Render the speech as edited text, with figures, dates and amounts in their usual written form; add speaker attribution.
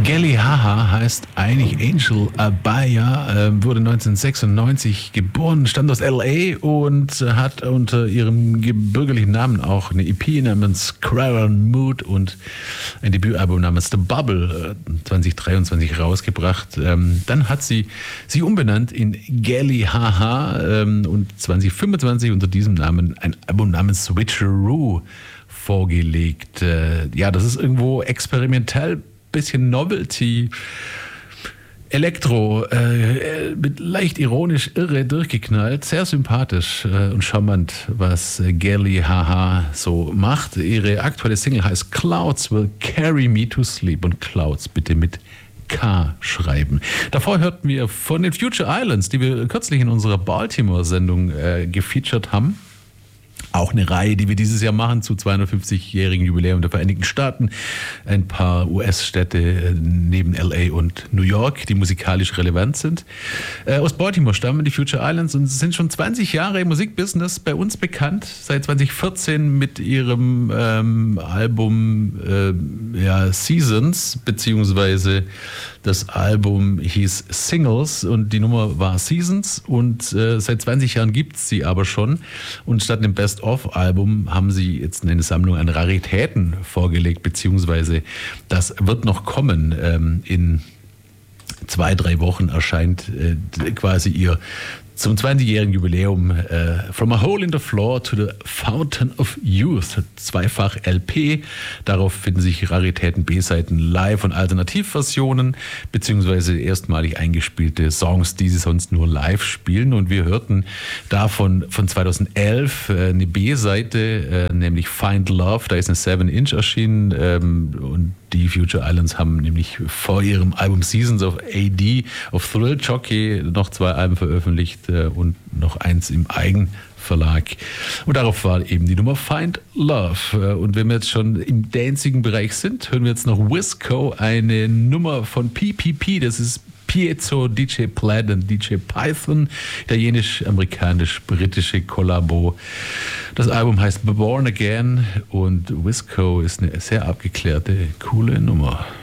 Speaker 1: Geli Haha heißt eigentlich Angel Abaya, wurde 1996 geboren, stammt aus L.A. und hat unter ihrem bürgerlichen Namen auch eine EP namens Crown Mood und ein Debütalbum namens The Bubble 2023 rausgebracht. Dann hat sie sich umbenannt in Geli Haha und 2025 unter diesem Namen ein Album namens Switcheroo vorgelegt. Ja, das ist irgendwo experimentell, bisschen Novelty, Elektro, mit leicht ironisch irre durchgeknallt, sehr sympathisch und charmant, was Geli Haha so macht. Ihre aktuelle Single heißt Clouds Will Carry Me to Sleep und Clouds bitte mit K schreiben. Davor hörten wir von den Future Islands, die wir kürzlich in unserer Baltimore-Sendung gefeatured haben. Auch eine Reihe, die wir dieses Jahr machen zu 250-jährigen Jubiläum der Vereinigten Staaten. Ein paar US-Städte neben L.A. und New York, die musikalisch relevant sind. Aus Baltimore stammen die Future Islands und sind schon 20 Jahre im Musikbusiness bei uns bekannt. Seit 2014 mit ihrem Album Seasons, beziehungsweise das Album hieß Singles und die Nummer war Seasons und seit 20 Jahren gibt es sie aber schon und statt dem Best-of-Album haben sie jetzt eine Sammlung an Raritäten vorgelegt, beziehungsweise das wird noch kommen. In 2-3 Wochen erscheint quasi ihr zum 20-jährigen Jubiläum From a Hole in the Floor to the Fountain of Youth, zweifach LP. Darauf finden sich Raritäten, B-Seiten, Live- und Alternativversionen, beziehungsweise erstmalig eingespielte Songs, die sie sonst nur live spielen. Und wir hörten davon von 2011 eine B-Seite, nämlich Find Love, da ist eine 7-Inch erschienen und die Future Islands haben nämlich vor ihrem Album Seasons of AD auf Thrill Jockey noch 2 Alben veröffentlicht und noch eins im Eigenverlag. Und darauf war eben die Nummer Find Love. Und wenn wir jetzt schon im dancigen Bereich sind, hören wir jetzt noch Wisco, eine Nummer von PPP, das ist Piezo, DJ Plaid und DJ Python, italienisch-amerikanisch-britische Kollabo. Das Album heißt Born Again und Wisco ist eine sehr abgeklärte, coole Nummer.